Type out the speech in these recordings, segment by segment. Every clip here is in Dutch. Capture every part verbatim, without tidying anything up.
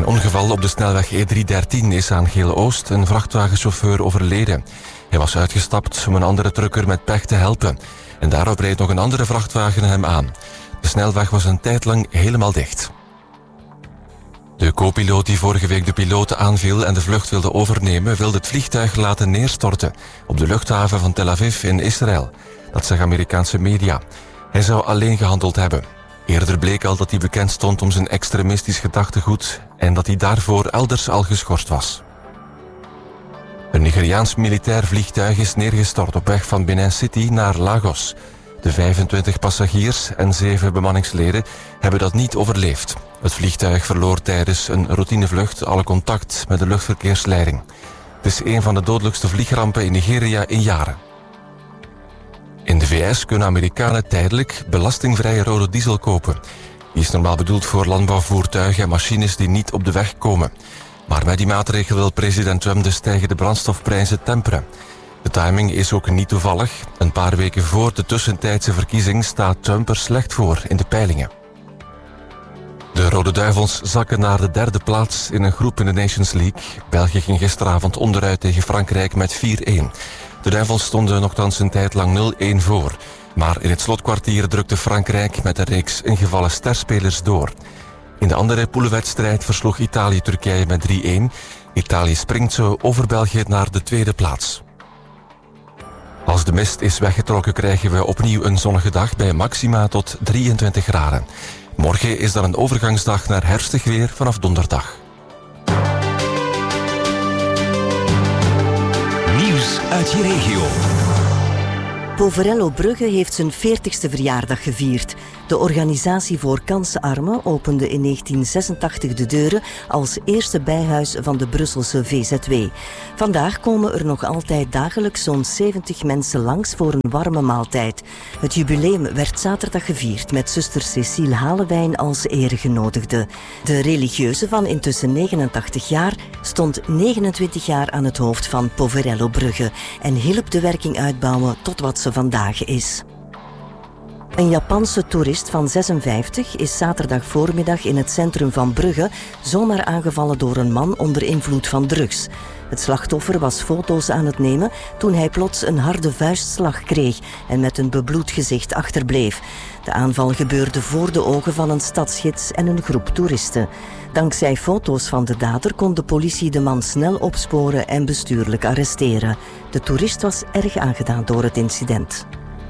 een ongeval op de snelweg E driehonderddertien is aan Geel-Oost een vrachtwagenchauffeur overleden. Hij was uitgestapt om een andere trucker met pech te helpen. En daarop reed nog een andere vrachtwagen hem aan. De snelweg was een tijd lang helemaal dicht. De co-piloot die vorige week de piloot aanviel en de vlucht wilde overnemen, wilde het vliegtuig laten neerstorten op de luchthaven van Tel Aviv in Israël. Dat zeggen Amerikaanse media. Hij zou alleen gehandeld hebben. Eerder bleek al dat hij bekend stond om zijn extremistisch gedachtegoed en dat hij daarvoor elders al geschorst was. Een Nigeriaans militair vliegtuig is neergestort op weg van Benin City naar Lagos. De vijfentwintig passagiers en zeven bemanningsleden hebben dat niet overleefd. Het vliegtuig verloor tijdens een routinevlucht alle contact met de luchtverkeersleiding. Het is een van de dodelijkste vliegrampen in Nigeria in jaren. In de V S kunnen Amerikanen tijdelijk belastingvrije rode diesel kopen. Die is normaal bedoeld voor landbouwvoertuigen en machines die niet op de weg komen. Maar met die maatregel wil president Trump de stijgende brandstofprijzen temperen. De timing is ook niet toevallig. Een paar weken voor de tussentijdse verkiezing staat Trump er slecht voor in de peilingen. De Rode Duivels zakken naar de derde plaats in een groep in de Nations League. België ging gisteravond onderuit tegen Frankrijk met vier-een. De Duivels stonden nogthans een tijd lang nul-een voor. Maar in het slotkwartier drukte Frankrijk met een reeks ingevallen sterspelers door. In de andere poelenwedstrijd versloeg Italië Turkije met drie-een. Italië springt zo over België naar de tweede plaats. Als de mist is weggetrokken krijgen we opnieuw een zonnige dag bij maxima tot drieëntwintig graden. Morgen is dan een overgangsdag naar herfstig weer vanaf donderdag. Nieuws uit je regio. Poverello-Brugge heeft zijn veertigste verjaardag gevierd. De organisatie voor kansenarmen opende in negentien zesentachtig de deuren als eerste bijhuis van de Brusselse V Z W. Vandaag komen er nog altijd dagelijks zo'n zeventig mensen langs voor een warme maaltijd. Het jubileum werd zaterdag gevierd met zuster Cecile Halewijn als eregenodigde. De religieuze van intussen negenentachtig jaar stond negenentwintig jaar aan het hoofd van Poverello-Brugge en hielp de werking uitbouwen tot wat ze vandaag is. Een Japanse toerist van zesenvijftig is zaterdag voormiddag in het centrum van Brugge zomaar aangevallen door een man onder invloed van drugs. Het slachtoffer was foto's aan het nemen toen hij plots een harde vuistslag kreeg en met een bebloed gezicht achterbleef. De aanval gebeurde voor de ogen van een stadsgids en een groep toeristen. Dankzij foto's van de dader kon de politie de man snel opsporen en bestuurlijk arresteren. De toerist was erg aangedaan door het incident.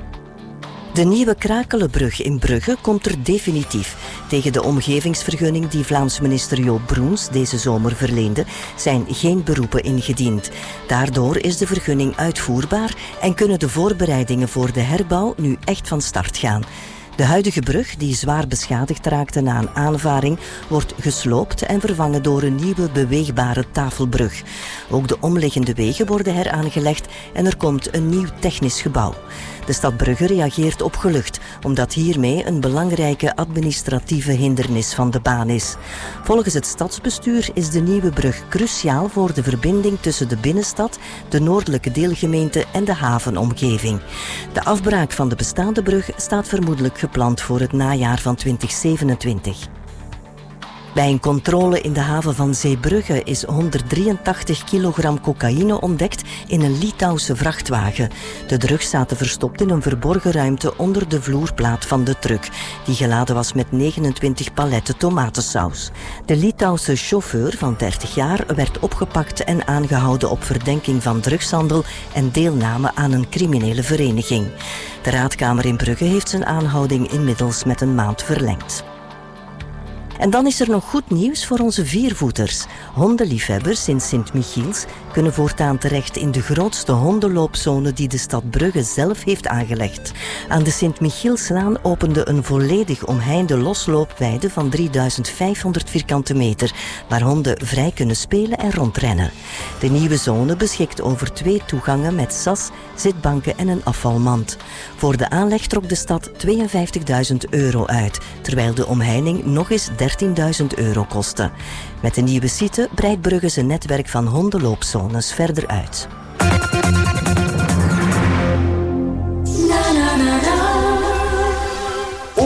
De nieuwe Krakelenbrug in Brugge komt er definitief. Tegen de omgevingsvergunning die Vlaams minister Joop Broens deze zomer verleende, zijn geen beroepen ingediend. Daardoor is de vergunning uitvoerbaar en kunnen de voorbereidingen voor de herbouw nu echt van start gaan. De huidige brug, die zwaar beschadigd raakte na een aanvaring, wordt gesloopt en vervangen door een nieuwe beweegbare tafelbrug. Ook de omliggende wegen worden heraangelegd en er komt een nieuw technisch gebouw. De stad Brugge reageert opgelucht, omdat hiermee een belangrijke administratieve hindernis van de baan is. Volgens het stadsbestuur is de nieuwe brug cruciaal voor de verbinding tussen de binnenstad, de noordelijke deelgemeente en de havenomgeving. De afbraak van de bestaande brug staat vermoedelijk gepland voor het najaar van twintig zevenentwintig. Bij een controle in de haven van Zeebrugge is honderddrieëntachtig kilogram cocaïne ontdekt in een Litouwse vrachtwagen. De drugs zaten verstopt in een verborgen ruimte onder de vloerplaat van de truck, die geladen was met negenentwintig paletten tomatensaus. De Litouwse chauffeur van dertig jaar werd opgepakt en aangehouden op verdenking van drugshandel en deelname aan een criminele vereniging. De raadkamer in Brugge heeft zijn aanhouding inmiddels met een maand verlengd. En dan is er nog goed nieuws voor onze viervoeters. Hondenliefhebbers in Sint-Michiels kunnen voortaan terecht in de grootste hondenloopzone die de stad Brugge zelf heeft aangelegd. Aan de Sint-Michielslaan opende een volledig omheinde losloopweide van drieduizend vijfhonderd vierkante meter, waar honden vrij kunnen spelen en rondrennen. De nieuwe zone beschikt over twee toegangen met sas, zitbanken en een afvalmand. Voor de aanleg trok de stad tweeënvijftigduizend euro uit, terwijl de omheining nog eens dertienduizend euro kostte. Met de nieuwe site breidt Brugge zijn netwerk van hondenloopzones verder uit.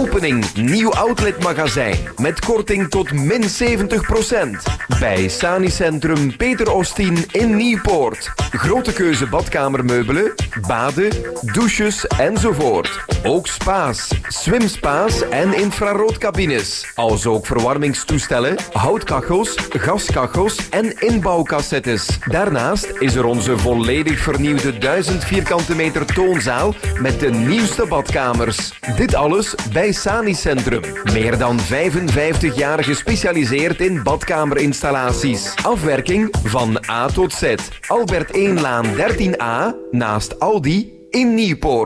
Opening nieuw outletmagazijn met korting tot min zeventig procent. Bij Sani Centrum Peter Ostien in Nieuwpoort. Grote keuze badkamermeubelen, baden, douches enzovoort. Ook spa's, swimspa's en infraroodcabines. Als ook verwarmingstoestellen, houtkachels, gaskachels en inbouwcassettes. Daarnaast is er onze volledig vernieuwde duizend vierkante meter toonzaal met de nieuwste badkamers. Dit alles bij Sani Centrum. Meer dan vijfenvijftig jaar gespecialiseerd in badkamerinstallaties. Afwerking van A tot Z. Albert één Laan dertien A naast Aldi in Nieuwpoort.